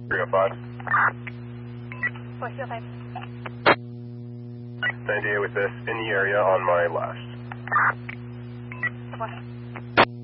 305. 405. San Diego with this in the area on my last. Bye.